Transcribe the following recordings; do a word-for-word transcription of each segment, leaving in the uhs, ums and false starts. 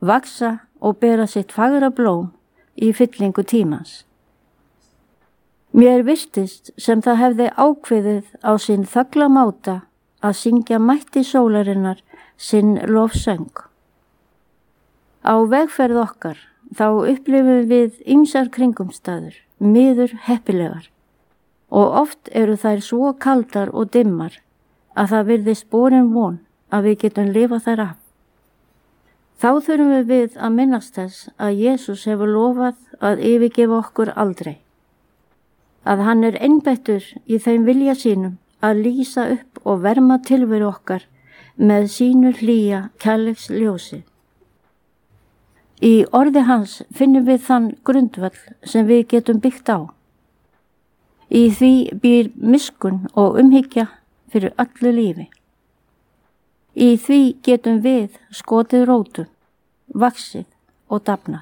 vaksa og bera sitt fagra blóm í fyllingu tímans. Mér virtist sem það hefði ákveðið á sinn þögla máta að syngja mætti sólarinnar sinn lofsöng. Á vegferð okkar þá upplifum við ýmsar kringumstæður, miður heppilegar, og oft eru þær svo kaldar og dimmar að það virðist borin von að við getum lifað þær af. Þá þurfum við að minnast þess að Jesús hefur lofað að yfirgefa okkur aldrei, að hann er einbeittur í þeim vilja sínum að lýsa upp og verma tilveru okkar með sínu hlýja kærleiksljósi. Í orði hans finnum við þann grundvöll sem við getum byggt á. Í því býr miskunn og umhyggja fyrir öllu lífi. Í því getum við skotið rótum, vaxið og dafnað.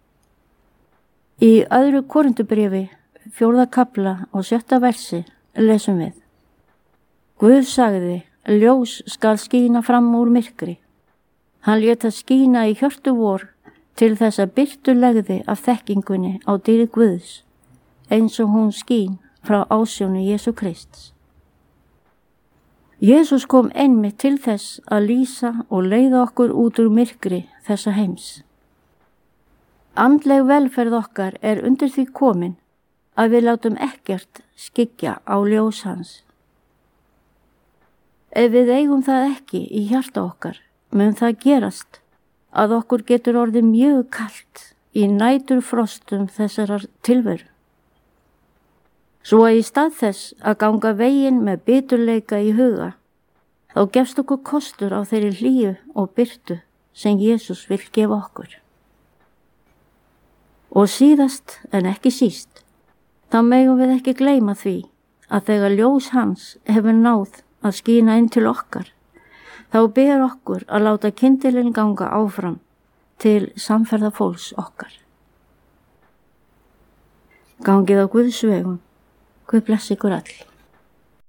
Í öðru Korintubréfi, fjórða kafla og sjötta versi lesum við: Guð sagði, ljós skal skína fram úr myrkri. Hann lét það skína í hjörtu vor til þess að birtu legði af þekkingunni á dýrð Guðs, eins og hún skín frá ásjónu Jesú Krists. Jesús kom einmitt til þess að lýsa og leiða okkur út úr myrkri þessa heims. Andleg velferð okkar er undir því komin að við látum ekkert skyggja á ljós hans. Ef við eigum það ekki í hjarta okkar, mun það gerast að okkur getur orðið mjög kalt í nætur frostum þessarar tilveru. Svo að í stað þess að ganga veginn með biturleika í huga, þá gefst okkur kostur á þeirri hlýju og birtu sem Jesús vill gefa okkur. Og síðast en ekki síst, þá megum við ekki gleyma því að þegar ljós hans hefur náð að skína inn til okkar, þá ber okkur að láta kyndilinn ganga áfram til samferða fólks okkar. Gangið á Guðs vegum. Guð blessi ykkur öll.